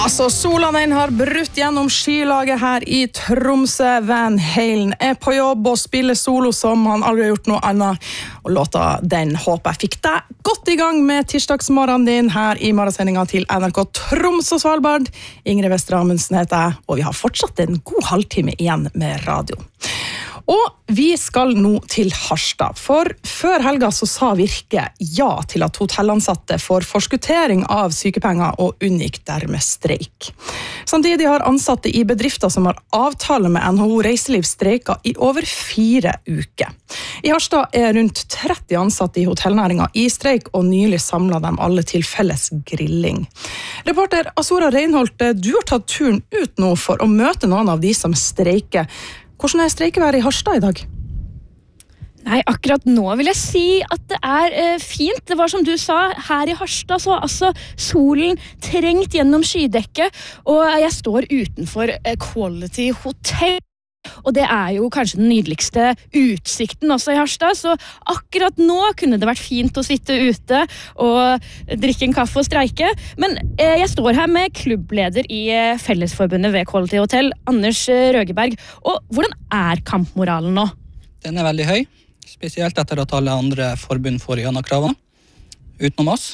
Altså, sola den har brutt gjennom skylaget her i Tromsø. Van Halen på jobb og spiller solo som han aldri har gjort noe annet. Og låta den håper jeg fikk deg godt i gang med tirsdagsmorgenen din her i morgensendingen til NRK Troms og Svalbard. Ingrid Vestre Amundsen heter jeg, og vi har fortsatt en god halvtime igjen med radio. Og vi skal nå til Harstad, for før helga så sa Virke ja til at hotellansatte får forskuttering av sykepenger og unngikk dermed streik. Samtidig har ansatte i bedrifter som har avtale med NHO Reiseliv streiket i over 4 uker. I Harstad er rundt 30 ansatte i hotellnæringen i streik, og nylig samlet dem alle til felles grilling. Reporter Azora Reinholt, du har tatt turen ut nå for å møte noen av de som streiker. Hvordan er streikeværet i Harstad i dag? Nei, akkurat nå vil jeg si at det er fint. Det var som du sa, her i Harstad så altså solen trengt gjennom skydekket, og jeg står utenfor Quality Hotel. Og det er jo kanskje den nydeligste utsikten også i Harstad, så akkurat nå kunne det vært fint å sitte ute og drikke en kaffe og streike. Men jeg står her med klubbleder i Fellesforbundet ved Quality Hotel, Anders Røgeberg. Og hvordan er kampmoralen nå? Den er veldig høy, spesielt etter at alle andre forbund får igjennom kravene, utenom oss.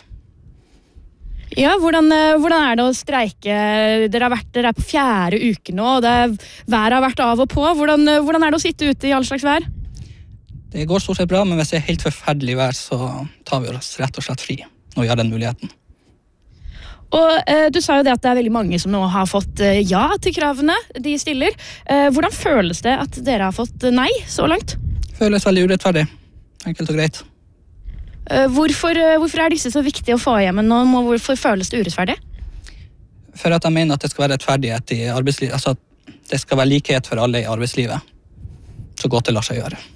Ja, hvordan er det å streike? Dere er på 4. uke nå, og været har vært av og på. Hvordan er det å sitte ute i all slags vær? Det går stort sett bra, men hvis det er helt forferdelig vær, så tar vi oss rett og slett fri når vi har den muligheten. Og du sa jo det at det er veldig mange som nå har fått ja til kravene de stiller. Hvordan føles det at dere har fått nei så langt? Føles veldig urettferdig, enkelt og greit. Hvorfor er disse så viktige å få hjem nå? Hvorfor føles det urettferdig? For at jeg mener at det skal være rettferdighet i arbeidslivet. Altså at det skal være likhet for alle i arbeidslivet. Så godt det lar seg gjøre.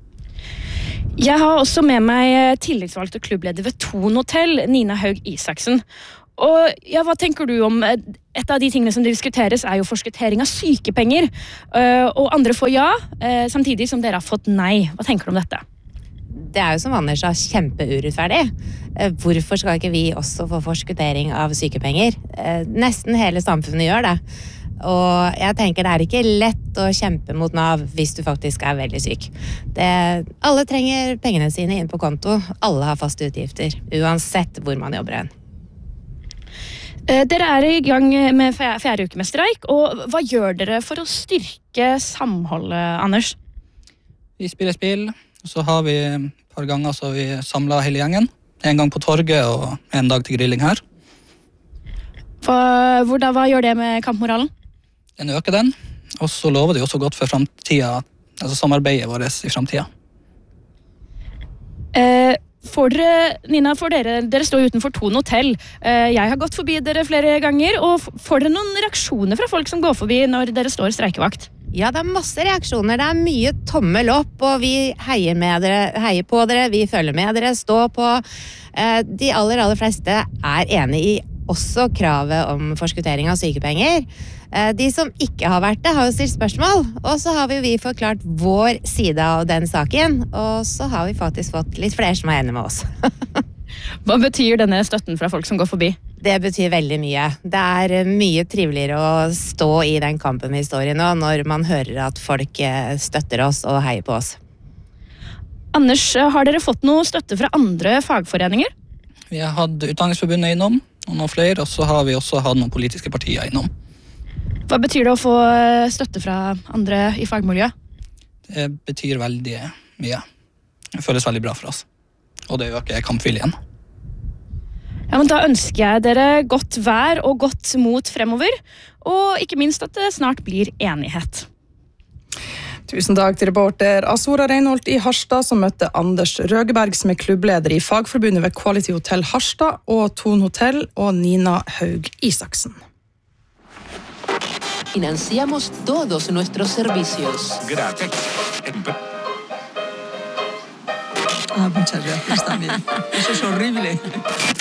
Jeg har også med meg tillitsvalgt og klubbleder ved Thon Hotel, Nina Haug Isaksen. Og ja, hva tenker du om et av de tingene som diskuteres er jo forskuttering av sykepenger, og andre får ja, samtidig som dere har fått nei. Hva tenker du om dette? Det er jo som Anders sa, kjempeurettferdig. Hvorfor skal ikke vi også få forskuttering av sykepenger? Nesten hele samfunnet gjør det. Og jeg tenker det er ikke lett å kjempe mot Nav hvis du faktisk er veldig syk. Alle trenger pengene sine inn på konto. Alle har faste utgifter, uansett hvor man jobber hen. Dere er i gang med 4. uke med streik, og hva gjør dere for å styrke samholdet, Anders? Vi spiller spill. Så har vi et par ganger så vi samlet hele gjengen. En gang på torget og en dag til grilling her. Hva gjør det med kampmoralen? Den øker den, og så lover det også godt for fremtiden, altså samarbeidet vårt i fremtiden. Nina, dere står utenfor Thon Hotel. Jeg har gått forbi dere flere ganger, og får dere noen reaksjoner fra folk som går forbi når dere står streikevakt? Ja, det er masse reaksjoner. Det er mye tommel opp, og vi heier på dere, vi følger med dere, stå på. De aller fleste er enig i også kravet om forskuttering av sykepenger. De som ikke har vært det, har jo stilt spørsmål, og så har vi forklart vår side av den saken, og så har vi faktisk fått litt flere som er enige med oss. Hva betyr denne støtten fra folk som går forbi? Det betyr veldig mye. Det er mye triveligere å stå i den kampen vi står i nå, når man hører at folk støtter oss og heier på oss. Anders, har dere fått noe støtte fra andre fagforeninger? Vi har hatt Utdanningsforbundet innom, og noen flere, og så har vi også hatt noen politiske partier innom. Hva betyr det å få støtte fra andre i fagmiljøet? Det betyr veldig mye. Det føles veldig bra for oss, og det øker kampviljen. Ja, men da ønsker jeg dere godt vær og godt mot fremover, og ikke minst at det snart blir enighet. Tusen takk til reporter Azora Reinholt i Harstad, som møtte Anders Røgeberg, som er klubbleder i Fagforbundet ved Quality Hotel Harstad, og Thon Hotel, og Nina Haug Isaksen. Financiamos todos nuestros servicios. Gracias. Muchas gracias también. Eso es horrible.